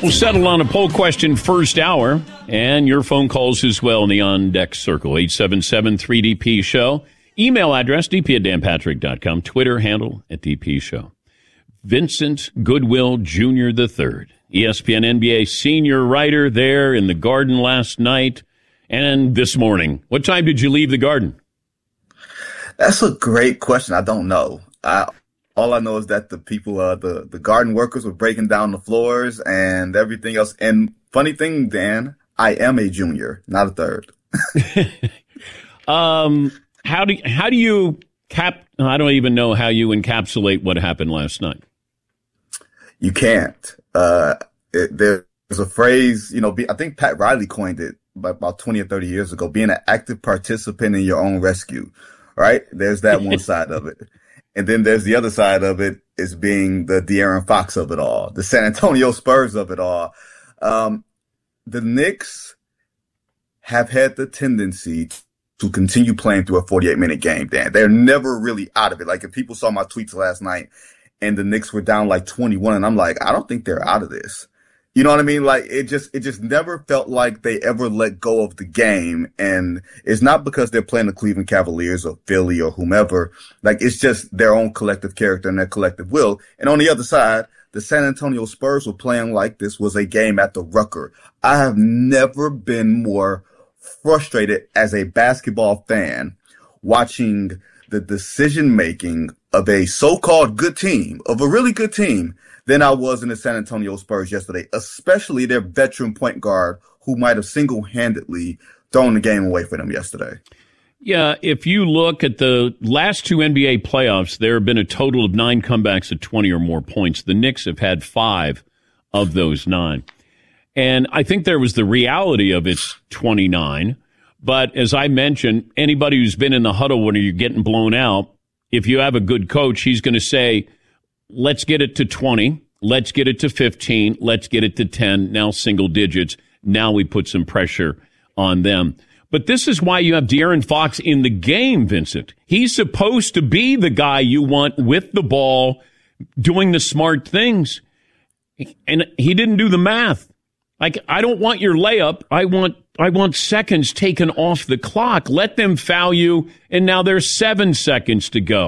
We'll settle on a poll question first hour, and your phone calls as well in the on-deck circle, 877-3DP-SHOW. Email address, dp@danpatrick.com. Twitter handle @DP-SHOW. Vincent Goodwill Jr. III, ESPN NBA senior writer there in the Garden last night and this morning. What time did you leave the Garden? That's a great question. I don't know. All I know is that the people, the garden workers were breaking down the floors and everything else. And funny thing, Dan, I am a junior, not a third. How do you I don't even know how you encapsulate what happened last night. You can't. There's a phrase, I think Pat Riley coined it about 20 or 30 years ago, being an active participant in your own rescue, right? There's that one side of it. And then there's the other side of it is being the De'Aaron Fox of it all, the San Antonio Spurs of it all. The Knicks have had the tendency to continue playing through a 48-minute game, Dan. They're never really out of it. Like, if people saw my tweets last night and the Knicks were down like 21, and I'm like, I don't think they're out of this. You know what I mean? Like, it just never felt like they ever let go of the game. And it's not because they're playing the Cleveland Cavaliers or Philly or whomever. Like, it's just their own collective character and their collective will. And on the other side, the San Antonio Spurs were playing like this was a game at the Rucker. I have never been more frustrated as a basketball fan watching the decision-making of a so-called good team, of a really good team, than I was in the San Antonio Spurs yesterday, especially their veteran point guard who might have single-handedly thrown the game away for them yesterday. Yeah, if you look at the last two NBA playoffs, there have been a total of 9 comebacks at 20 or more points. The Knicks have had 5 of those 9. And I think there was the reality of it's 29. But as I mentioned, anybody who's been in the huddle when you're getting blown out, if you have a good coach, he's going to say, let's get it to 20. Let's get it to 15. Let's get it to 10. Now single digits. Now we put some pressure on them. But this is why you have De'Aaron Fox in the game, Vincent. He's supposed to be the guy you want with the ball, doing the smart things. And he didn't do the math. Like, I don't want your layup. I want seconds taken off the clock. Let them foul you, and now there's 7 seconds to go.